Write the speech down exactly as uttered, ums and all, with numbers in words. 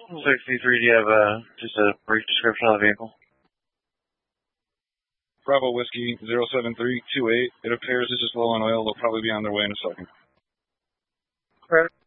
sixty-three, do you have uh, just a brief description of the vehicle? Bravo Whiskey zero seven three two eight. It appears this is low on oil. They'll probably be on their way in a second. Correct.